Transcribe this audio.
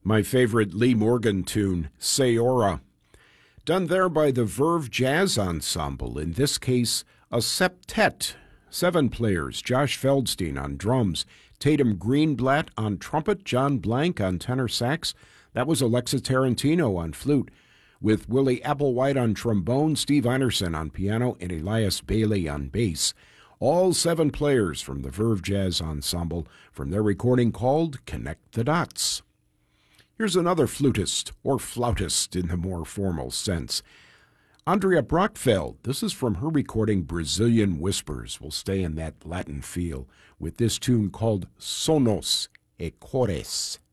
My favorite Lee Morgan tune, Sayora, done there by the Verve Jazz Ensemble, in this case a septet, 7 players, Josh Feldstein on drums, Tatum Greenblatt on trumpet, John Blank on tenor sax, that was Alexa Tarantino on flute, with Willie Applewhite on trombone, Steve Einerson on piano, and Elias Bailey on bass. All 7 players from the Verve Jazz Ensemble from their recording called Connect the Dots. Here's another flutist, or flautist in the more formal sense. Andrea Brockfeld, this is from her recording Brazilian Whispers. We'll stay in that Latin feel with this tune called Sonos e Cores.